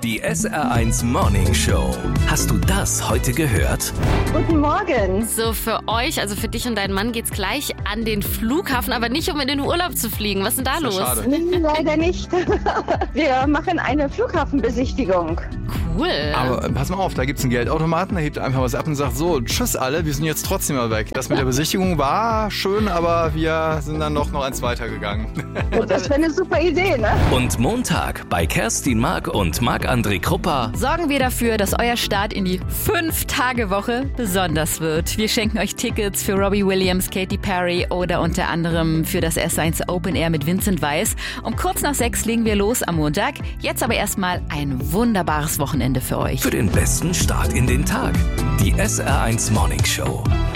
Die SR1 Morning Show. Hast du das heute gehört? Guten Morgen. So, für euch, also für dich und deinen Mann geht's gleich an den Flughafen, aber nicht, um in den Urlaub zu fliegen. Was ist denn da los? Schade. Nee, leider nicht. Wir machen eine Flughafenbesichtigung. Cool. Aber pass mal auf, da gibt's einen Geldautomaten, der hebt einfach was ab und sagt, so, tschüss alle, wir sind jetzt trotzdem mal weg. Das mit der Besichtigung war schön, aber wir sind dann noch eins weitergegangen. Das wäre eine super Idee, ne? Und Montag bei Kerstin Mark und Marc-André Krupper. Sorgen wir dafür, dass euer Start in die 5-Tage-Woche besonders wird. Wir schenken euch Tickets für Robbie Williams, Katy Perry oder unter anderem für das S1 Open Air mit Vincent Weiss. Um kurz nach 6 legen wir los am Montag. Jetzt aber erstmal ein wunderbares Wochenende für euch. Für den besten Start in den Tag. Die SR1 Morning Show.